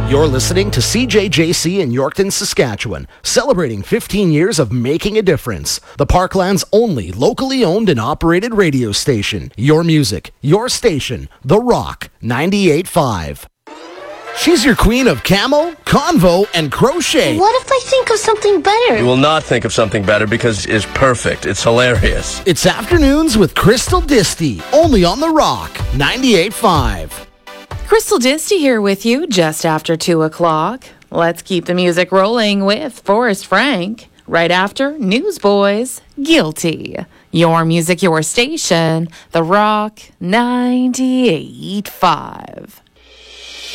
You're listening to CJJC in Yorkton, Saskatchewan, celebrating 15 years of making a difference. The Parkland's only locally owned and operated radio station. Your music, your station, The Rock 98.5. She's your queen of camo, convo, and crochet. What if I think of something better? You will not think of something better because it's perfect. It's hilarious. It's Afternoons with Crystal Disty, only on The Rock 98.5. Crystal Disty here with you just after 2 o'clock. Let's keep the music rolling with Forrest Frank right after Newsboys Guilty. Your music, your station, The Rock 98.5.